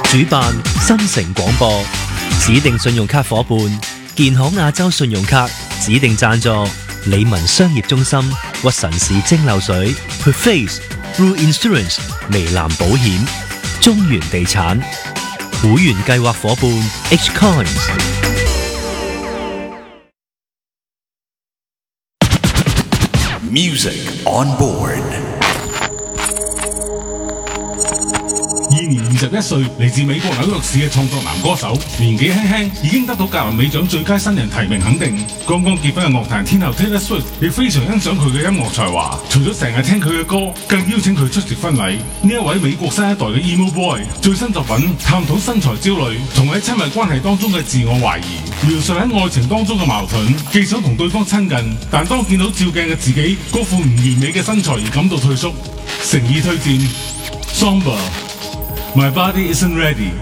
主辦新城廣播，指定信用卡伙伴健康亞洲信用卡，指定贊助理文商業中心、屈臣氏蒸餾水、Perface Blue Insurance 微藍保險、中原地產會員計劃伙伴 H Coins。Music on board。 現年21歲，嚟自美國紐約市嘅創作男歌手，年紀輕輕已經得到格林美獎最佳新人提名肯定。剛剛結婚嘅樂壇天后 Taylor Swift 亦非常欣賞佢嘅音樂才華，除咗成日聽佢嘅歌，更邀請佢出席婚禮。呢一位美國新一代嘅 Emo Boy 最新作品探討身材焦慮同喺親密關係當中嘅自我懷疑，描述喺愛情當中嘅矛盾，既想同對方親近，但當見到照鏡嘅自己嗰副唔完美嘅身材而感到退縮。誠意推薦 Somber。My body isn't ready.